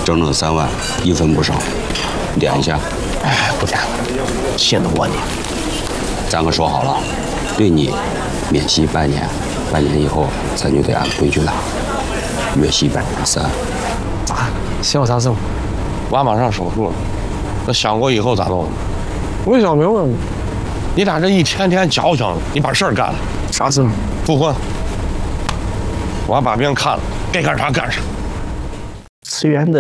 整整3万，1分不少，点一下。 哎，不点了，信得过你。 咱可说好了，对你免息半年，半年以后咱就得按规矩来，月息3%。 咋？想要啥生活？ 娃马上手术了，那想过以后咋弄？ 我想明白了。 你俩这一天天矫情，你把事儿干了。 啥事？ 复婚。我把病看了，该干啥干啥。 辞源的